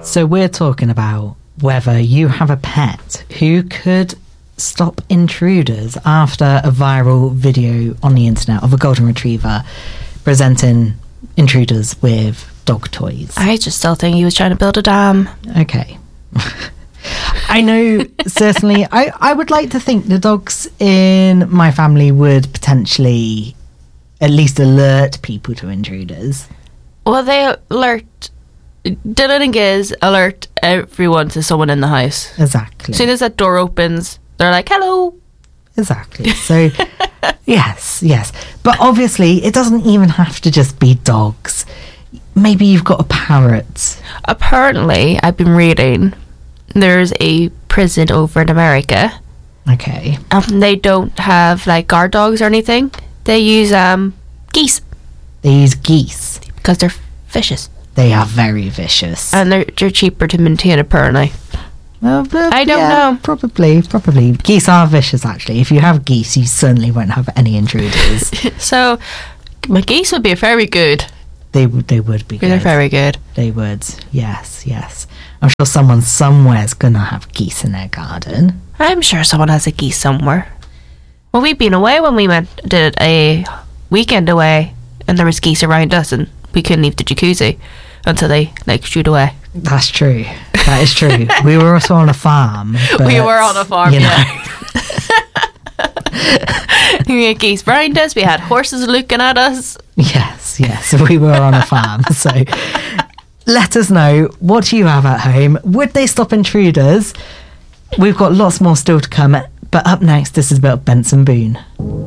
So we're talking about whether you have a pet who could stop intruders after a viral video on the internet of a golden retriever presenting intruders with dog toys. I just still think he was trying to build a dam. Okay. I know, certainly, I would like to think the dogs in my family would potentially at least alert people to intruders. Well, they alert... Dylan and Giz alert everyone to someone in the house. Exactly. As soon as that door opens, they're like, hello. Exactly. So, yes. But obviously, it doesn't even have to just be dogs. Maybe you've got a parrot. Apparently, I've been reading, there's a prison over in America. Okay. They don't have, like, guard dogs or anything. They use geese. They use geese. Because they're vicious. They are very vicious. And they're cheaper to maintain, apparently. Well, I don't know. Probably. Geese are vicious, actually. If you have geese, you certainly won't have any intruders. So, my geese would be very good. They would be good. They're very good. They would, yes. I'm sure someone somewhere's going to have geese in their garden. I'm sure someone has a geese somewhere. Well, we've been away when we did a weekend away, and there was geese around us, and we couldn't leave the jacuzzi until they, like, shoot away. That's true. That is true. We were also on a farm. But, we were on a farm, you know. Yeah. We had geese around us. We had horses looking at us. Yes. We were on a farm. So let us know, what do you have at home? Would they stop intruders? We've got lots more still to come. But up next, this is about Benson Boone.